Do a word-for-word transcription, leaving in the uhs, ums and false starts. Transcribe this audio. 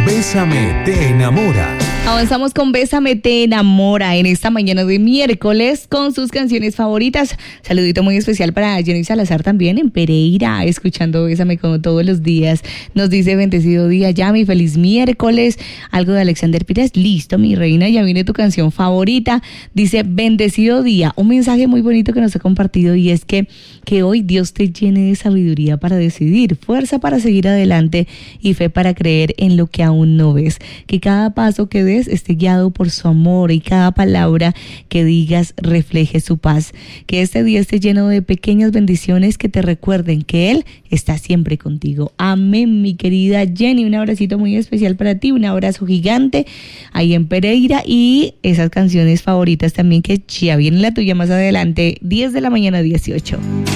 Bésame te enamora. Avanzamos con Bésame te enamora en esta mañana de miércoles con sus canciones favoritas. Saludito muy especial para Jenny Salazar también en Pereira, escuchando Bésame como todos los días. Nos dice bendecido día, Yami, feliz miércoles. Algo de Alexander Pires, listo mi reina, ya viene tu canción favorita. Dice bendecido día, un mensaje muy bonito que nos ha compartido y es que, que hoy Dios te llene de sabiduría para decidir, fuerza para seguir adelante y fe para creer en lo que aún no ves. Que cada paso que des esté guiado por su amor y cada palabra que digas refleje su paz. Que este día esté lleno de pequeñas bendiciones que te recuerden que Él está siempre contigo. Amén, mi querida Jenny. Un abracito muy especial para ti, un abrazo gigante ahí en Pereira y esas canciones favoritas también que ya viene la tuya más adelante, diez de la mañana dieciocho.